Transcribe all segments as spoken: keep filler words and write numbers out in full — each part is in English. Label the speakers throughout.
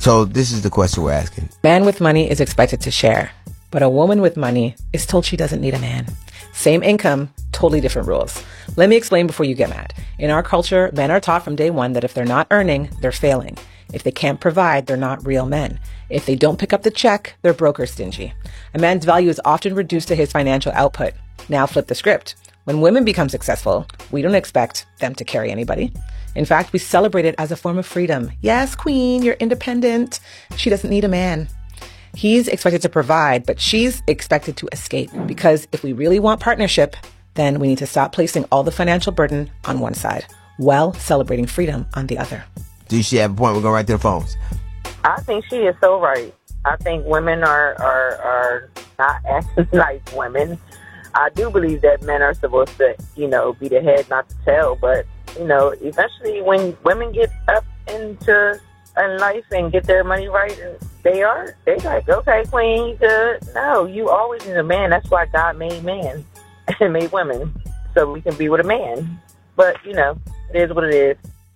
Speaker 1: So this is the question we're asking.
Speaker 2: Man with money is expected to share, but a woman with money is told she doesn't need a man. Same income, totally different rules. Let me explain before you get mad. In our culture, men are taught from day one that if they're not earning, they're failing. If they can't provide, they're not real men. If they don't pick up the check, they're broke or stingy. A man's value is often reduced to his financial output. Now flip the script. When women become successful, we don't expect them to carry anybody. In fact, we celebrate it as a form of freedom. Yes, queen, you're independent. She doesn't need a man. He's expected to provide, but she's expected to escape. Because if we really want partnership, then we need to stop placing all the financial burden on one side while celebrating freedom on the other.
Speaker 1: Do she have a point? We're going right to the phones.
Speaker 3: I think she is so right. I think women are, are, are not as nice women. I do believe that men are supposed to, you know, be the head, not the tail. But, you know, eventually when women get up into in life and get their money right, and they are, they like, okay, queen, you good. No, you always need a man. That's why God made men and made women, so we can be with a man. But, you know, it is what it is.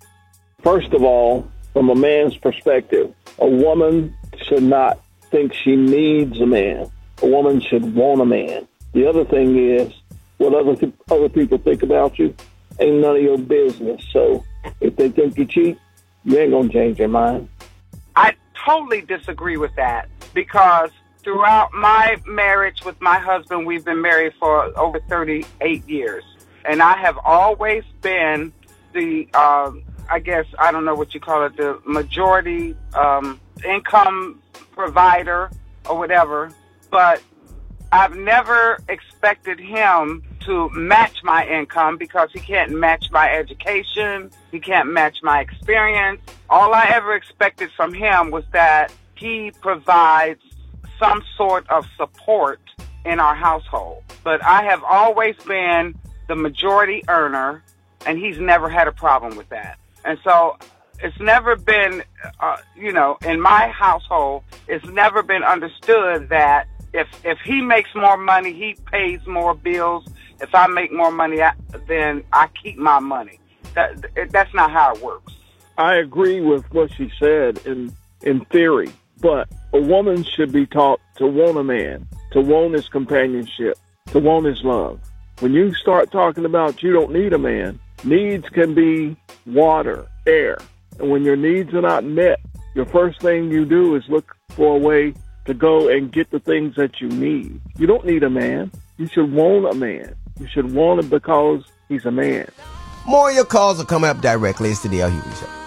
Speaker 4: First of all, from a man's perspective, a woman should not think she needs a man. A woman should want a man. The other thing is, what other th- other people think about you ain't none of your business. So if they think you cheat, you ain't going to change your mind.
Speaker 5: I totally disagree with that, because throughout my marriage with my husband, we've been married for over thirty-eight years. And I have always been the, uh, I guess, I don't know what you call it, the majority um, income provider or whatever. But I've never expected him to match my income, because he can't match my education. He can't match my experience. All I ever expected from him was that he provides some sort of support in our household. But I have always been the majority earner, and he's never had a problem with that. And so it's never been, uh, you know, in my household, it's never been understood that if if he makes more money, he pays more bills. If I make more money, I, then I keep my money. That that's not how it works.
Speaker 4: I agree with what she said in in theory, but a woman should be taught to want a man, to want his companionship, to want his love. When you start talking about you don't need a man, needs can be water, air. And when your needs are not met, your first thing you do is look for a way to go and get the things that you need. You don't need a man. You should want a man. You should want him because he's a man.
Speaker 1: More of your calls are coming up directly. It's the D L Hughley Show.